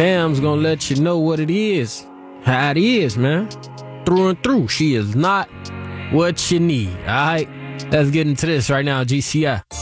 Tam's gonna let you know what it is. How it is, man. Through and through. She is not what you need. All right? Let's get into this right now, GCI.